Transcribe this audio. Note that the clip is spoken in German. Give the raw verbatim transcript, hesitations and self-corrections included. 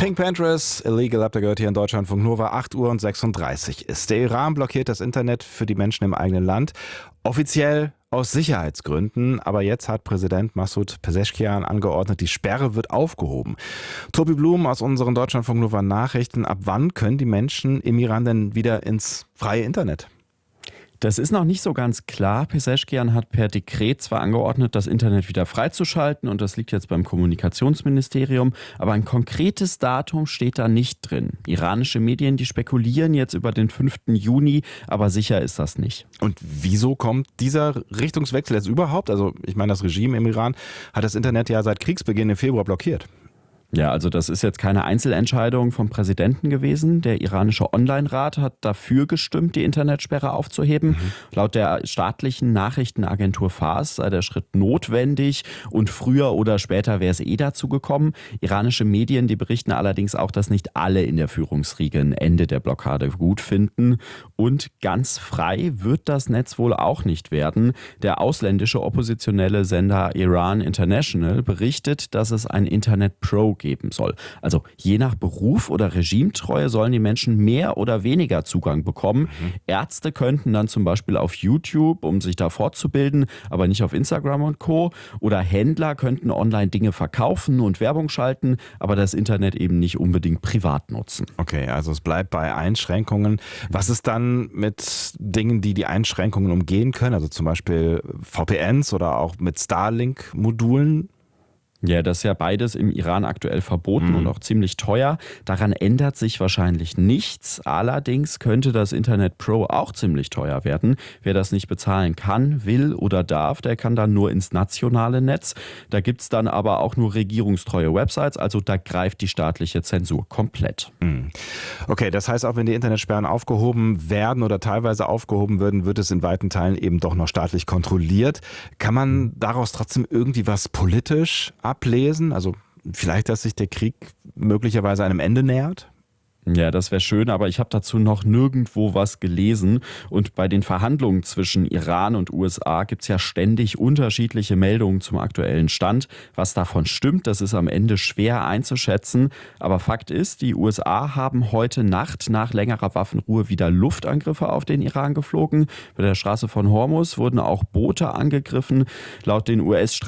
Pink Panthers, Illegal Up, der gehört hier in Deutschlandfunk Nova, acht Uhr sechsunddreißig ist. Der Iran blockiert das Internet für die Menschen im eigenen Land. Offiziell aus Sicherheitsgründen, aber jetzt hat Präsident Masoud Pezeshkian angeordnet, die Sperre wird aufgehoben. Tobi Blum aus unseren Deutschlandfunk Nova Nachrichten. Ab wann können die Menschen im Iran denn wieder ins freie Internet? Das ist noch nicht so ganz klar. Pezeshkian hat per Dekret zwar angeordnet, das Internet wieder freizuschalten, und das liegt jetzt beim Kommunikationsministerium, aber ein konkretes Datum steht da nicht drin. Iranische Medien, die spekulieren jetzt über den fünften Juni, aber sicher ist das nicht. Und wieso kommt dieser Richtungswechsel jetzt überhaupt? Also ich meine, das Regime im Iran hat das Internet ja seit Kriegsbeginn im Februar blockiert. Ja, also das ist jetzt keine Einzelentscheidung vom Präsidenten gewesen. Der iranische Online-Rat hat dafür gestimmt, die Internetsperre aufzuheben. Mhm. Laut der staatlichen Nachrichtenagentur Fars sei der Schritt notwendig und früher oder später wäre es eh dazu gekommen. Iranische Medien, die berichten allerdings auch, dass nicht alle in der Führungsriege ein Ende der Blockade gut finden. Und ganz frei wird das Netz wohl auch nicht werden. Der ausländische oppositionelle Sender Iran International berichtet, dass es ein Internet Pro geben soll. Also je nach Beruf oder Regimetreue sollen die Menschen mehr oder weniger Zugang bekommen. Mhm. Ärzte könnten dann zum Beispiel auf YouTube, um sich da fortzubilden, aber nicht auf Instagram und Co. Oder Händler könnten online Dinge verkaufen und Werbung schalten, aber das Internet eben nicht unbedingt privat nutzen. Okay, also es bleibt bei Einschränkungen. Was ist dann mit Dingen, die die Einschränkungen umgehen können? Also zum Beispiel V P Ns oder auch mit Starlink-Modulen? Ja, das ist ja beides im Iran aktuell verboten mhm. und auch ziemlich teuer. Daran ändert sich wahrscheinlich nichts. Allerdings könnte das Internet Pro auch ziemlich teuer werden. Wer das nicht bezahlen kann, will oder darf, der kann dann nur ins nationale Netz. Da gibt's dann aber auch nur regierungstreue Websites, also da greift die staatliche Zensur komplett. Mhm. Okay, das heißt, auch wenn die Internetsperren aufgehoben werden oder teilweise aufgehoben würden, wird es in weiten Teilen eben doch noch staatlich kontrolliert. Kann man daraus trotzdem irgendwie was politisch ablesen? Also vielleicht, dass sich der Krieg möglicherweise einem Ende nähert? Ja, das wäre schön, aber ich habe dazu noch nirgendwo was gelesen. Und bei den Verhandlungen zwischen Iran und U S A gibt es ja ständig unterschiedliche Meldungen zum aktuellen Stand. Was davon stimmt, das ist am Ende schwer einzuschätzen. Aber Fakt ist, die U S A haben heute Nacht nach längerer Waffenruhe wieder Luftangriffe auf den Iran geflogen. Bei der Straße von Hormuz wurden auch Boote angegriffen. Laut den U S